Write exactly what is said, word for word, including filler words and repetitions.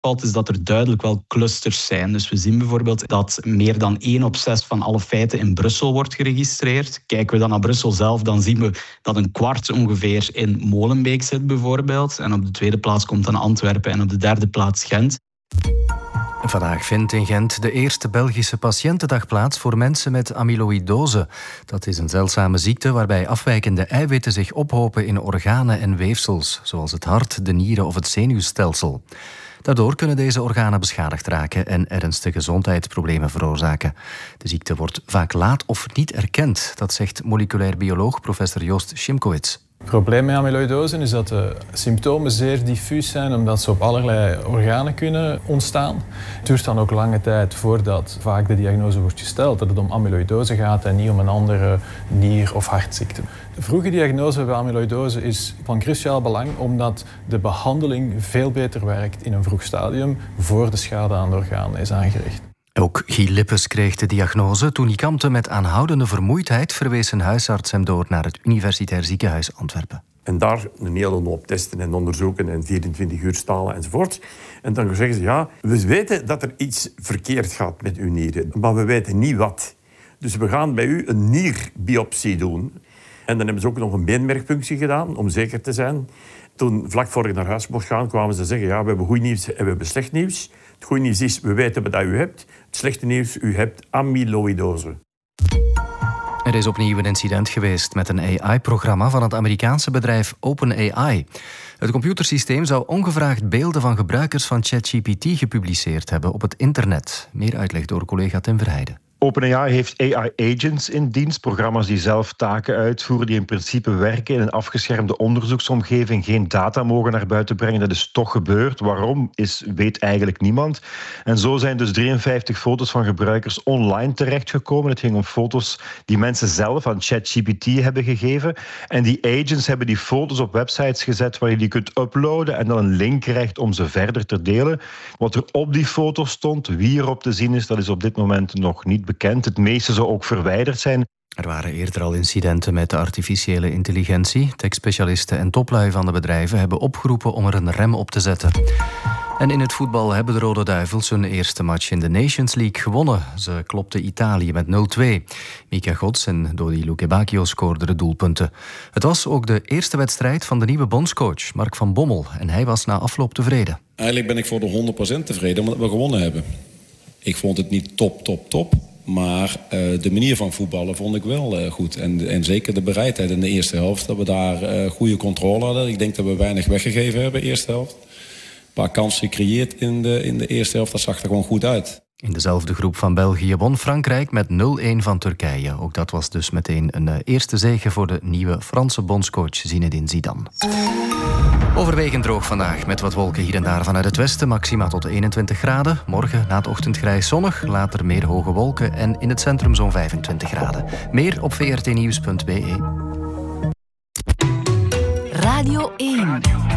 opvalt, is dat er duidelijk wel clusters zijn. Dus we zien bijvoorbeeld dat meer dan één op zes van alle feiten in Brussel wordt geregistreerd. Kijken we dan naar Brussel zelf, dan zien we dat een kwart ongeveer in Molenbeek zit bijvoorbeeld. En op de tweede plaats komt dan Antwerpen en op de derde plaats Gent. Vandaag vindt in Gent de eerste Belgische patiëntendag plaats voor mensen met amyloïdose. Dat is een zeldzame ziekte waarbij afwijkende eiwitten zich ophopen in organen en weefsels, zoals het hart, de nieren of het zenuwstelsel. Daardoor kunnen deze organen beschadigd raken en ernstige gezondheidsproblemen veroorzaken. De ziekte wordt vaak laat of niet erkend, dat zegt moleculair bioloog professor Joost Szymkowicz. Het probleem met amyloïdose is dat de symptomen zeer diffuus zijn, omdat ze op allerlei organen kunnen ontstaan. Het duurt dan ook lange tijd voordat vaak de diagnose wordt gesteld dat het om amyloïdose gaat en niet om een andere nier- of hartziekte. De vroege diagnose bij amyloïdose is van cruciaal belang, omdat de behandeling veel beter werkt in een vroeg stadium voor de schade aan de organen is aangericht. Ook Guy Lippes kreeg de diagnose. Toen hij kampte met aanhoudende vermoeidheid, verwees een huisarts hem door naar het Universitair Ziekenhuis Antwerpen. En daar een hele hoop testen en onderzoeken en vierentwintig uur stalen enzovoort. En dan zeggen ze, ja, we weten dat er iets verkeerd gaat met uw nieren, maar we weten niet wat. Dus we gaan bij u een nierbiopsie doen. En dan hebben ze ook nog een beenmergpunctie gedaan, om zeker te zijn. Toen, vlak voor ik naar huis mocht gaan, kwamen ze zeggen, ja, we hebben goed nieuws en we hebben slecht nieuws. Het goede nieuws is, we weten wat u hebt. Het slechte nieuws, u hebt amyloïdose. Er is opnieuw een incident geweest met een A I-programma van het Amerikaanse bedrijf OpenAI. Het computersysteem zou ongevraagd beelden van gebruikers van ChatGPT gepubliceerd hebben op het internet. Meer uitleg door collega Tim Verheijden. OpenAI heeft A I-agents in dienst, programma's die zelf taken uitvoeren, die in principe werken in een afgeschermde onderzoeksomgeving, geen data mogen naar buiten brengen. Dat is toch gebeurd. Waarom, is, weet eigenlijk niemand. En zo zijn dus drieënvijftig foto's van gebruikers online terechtgekomen. Het ging om foto's die mensen zelf aan ChatGPT hebben gegeven. En die agents hebben die foto's op websites gezet waar je die kunt uploaden en dan een link krijgt om ze verder te delen. Wat er op die foto's stond, wie erop te zien is, dat is op dit moment nog niet bekend. Het meeste zou ook verwijderd zijn. Er waren eerder al incidenten met de artificiële intelligentie. Tech-specialisten en toplui van de bedrijven hebben opgeroepen om er een rem op te zetten. En in het voetbal hebben de Rode Duivels hun eerste match in de Nations League gewonnen. Ze klopten Italië met nul twee. Mika Gods en Dodi Lukebakio scoorden de doelpunten. Het was ook de eerste wedstrijd van de nieuwe bondscoach, Mark van Bommel. En hij was na afloop tevreden. Eigenlijk ben ik voor de honderd procent tevreden omdat we gewonnen hebben. Ik vond het niet top, top, top. Maar uh, de manier van voetballen vond ik wel uh, goed. En, en zeker de bereidheid in de eerste helft. Dat we daar uh, goede controle hadden. Ik denk dat we weinig weggegeven hebben in de eerste helft. Een paar kansen gecreëerd in de, in de eerste helft. Dat zag er gewoon goed uit. In dezelfde groep van België won Frankrijk met nul een van Turkije. Ook dat was dus meteen een uh, eerste zege voor de nieuwe Franse bondscoach Zinedine Zidane. Overwegend droog vandaag, met wat wolken hier en daar vanuit het westen. Maxima tot eenentwintig graden. Morgen na het ochtendgrijs zonnig, later meer hoge wolken en in het centrum zo'n vijfentwintig graden. Meer op v r t nieuws punt b e. Radio één.